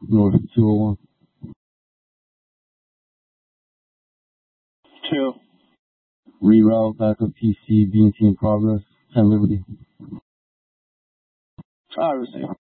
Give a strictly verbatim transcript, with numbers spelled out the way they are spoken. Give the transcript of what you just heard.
North two oh one. Two. Reroute, backup P C, B and T in progress. ten Liberty. I receive.